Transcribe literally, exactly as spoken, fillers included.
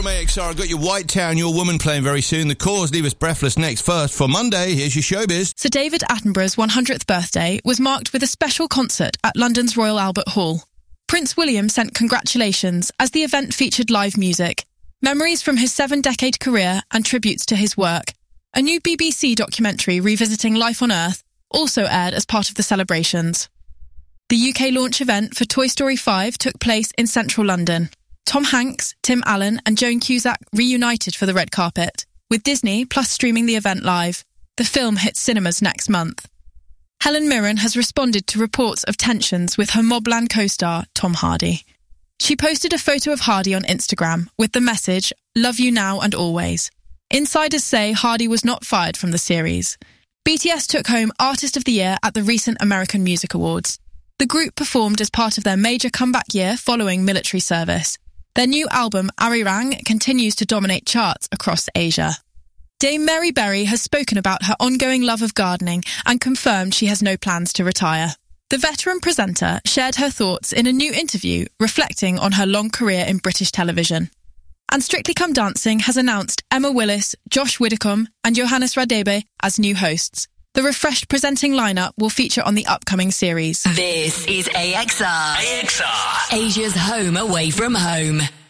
From A X R, I've got your White Town, Your Woman playing very soon. The Cause leave us breathless next. First, for Monday, here's your showbiz. Sir David Attenborough's one hundredth birthday was marked with a special concert at London's Royal Albert Hall. Prince William sent congratulations as the event featured live music, memories from his seven-decade career and tributes to his work. A new B B C documentary revisiting life on Earth also aired as part of the celebrations. The U K launch event for Toy Story five took place in central London. Tom Hanks, Tim Allen and Joan Cusack reunited for the red carpet, with Disney Plus streaming the event live. The film hits cinemas next month. Helen Mirren has responded to reports of tensions with her Mobland co-star, Tom Hardy. She posted a photo of Hardy on Instagram with the message, "Love you now and always." Insiders say Hardy was not fired from the series. B T S took home Artist of the Year at the recent American Music Awards. The group performed as part of their major comeback year following military service. Their new album, Arirang, continues to dominate charts across Asia. Dame Mary Berry has spoken about her ongoing love of gardening and confirmed she has no plans to retire. The veteran presenter shared her thoughts in a new interview reflecting on her long career in British television. And Strictly Come Dancing has announced Emma Willis, Josh Widdicombe and Johannes Radebe as new hosts. The refreshed presenting lineup will feature on the upcoming series. This is A X R. A X R. Asia's home away from home.